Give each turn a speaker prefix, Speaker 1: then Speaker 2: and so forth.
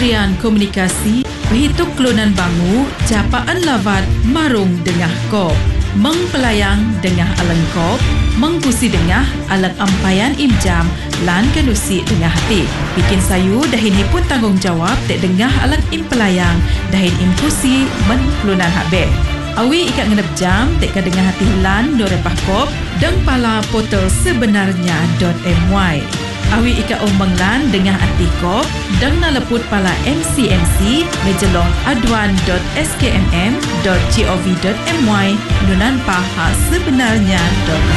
Speaker 1: Kementerian Komunikasi berhitung kelunan bangu capaan lavat marung dengah kop. Mengpelayang dengah alang kop, mengkusi dengah alang ampayan imjam lan kenusi dengah hati. Bikin sayu dahin pun tanggungjawab tek dengah alang impelayang dahin imkusi men kelunan habis. Awi ikat ngenep jam tek ka dengah hati lan do repah kop deng pala portal sebenarnya.my. Awi ika ombang lan dengah arti kop dan naleput pala MCMC ngejeloh aduan.skmm.gov.my nunan paha sebenarnya.